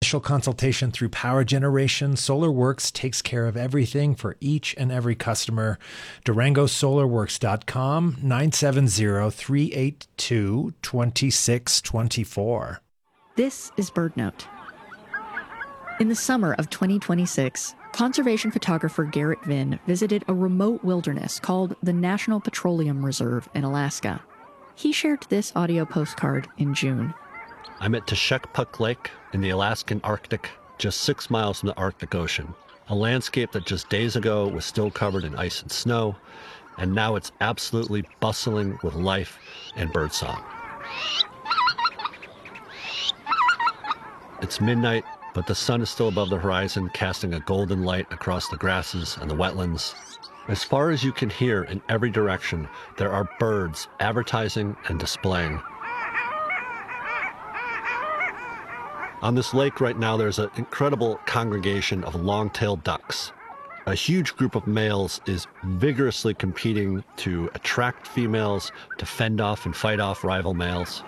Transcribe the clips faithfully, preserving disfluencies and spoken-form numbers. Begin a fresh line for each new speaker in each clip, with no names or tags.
initial consultation through power generation, SolarWorks takes care of everything for each and every customer. Durango Solar Works dot com, nine seven zero, three eight two, two six two four.
This is BirdNote. In the summer of twenty twenty-six, conservation photographer Garrett Vinn visited a remote wilderness called the National Petroleum Reserve in Alaska. He shared this audio postcard in June.
I'm at Teshekpuk Lake in the Alaskan Arctic, just six miles from the Arctic Ocean, a landscape that just days ago was still covered in ice and snow, and now it's absolutely bustling with life and birdsong. It's midnight, but the sun is still above the horizon, casting a golden light across the grasses and the wetlands. As far as you can hear in every direction, there are birds advertising and displaying. On this lake right now, there's an incredible congregation of long-tailed ducks. A huge group of males is vigorously competing to attract females, to fend off and fight off rival males.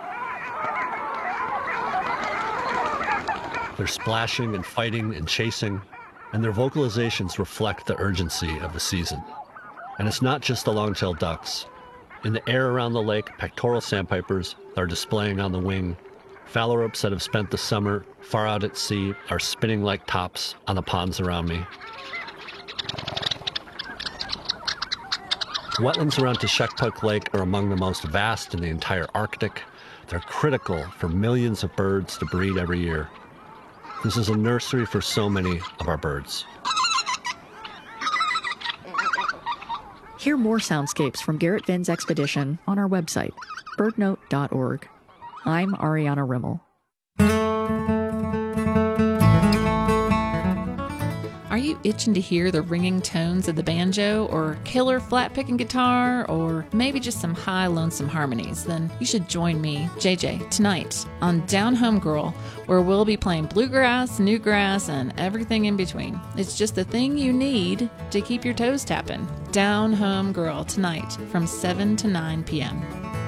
They're splashing and fighting and chasing, and their vocalizations reflect the urgency of the season. And it's not just the long-tailed ducks. In the air around the lake, pectoral sandpipers are displaying on the wing. Phalaropes that have spent the summer far out at sea are spinning like tops on the ponds around me. Wetlands around Teshekpuk Lake are among the most vast in the entire Arctic. They're critical for millions of birds to breed every year. This is a nursery for so many of our birds.
Hear more soundscapes from Garrett Vinn's expedition on our website, bird note dot org. I'm Ariana Rimmel.
Are you itching to hear the ringing tones of the banjo, or killer flat picking guitar, or maybe just some high lonesome harmonies? Then you should join me, J J, tonight on Down Home Girl, where we'll be playing bluegrass, newgrass, and everything in between. It's just the thing you need to keep your toes tapping. Down Home Girl tonight from seven to nine p.m.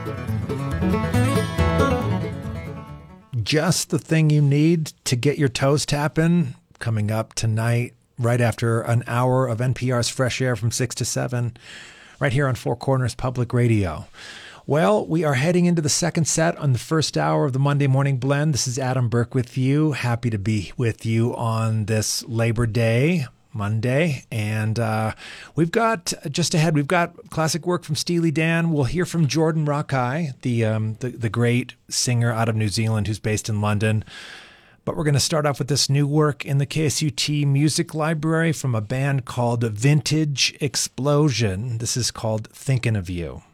Just the thing you need to get your toes tapping, coming up tonight, right after an hour of N P R's Fresh Air from six to seven, right here on Four Corners Public Radio. Well, we are heading into the second set on the first hour of the Monday Morning Blend. This is Adam Burke with you. Happy to be with you on this Labor Day, Monday. And uh, we've got, just ahead, we've got classic work from Steely Dan. We'll hear from Jordan Rakei, the, um, the, the great singer out of New Zealand who's based in London. But we're going to start off with this new work in the K S U T Music Library from a band called Vintage Explosion. This is called Thinkin' of You.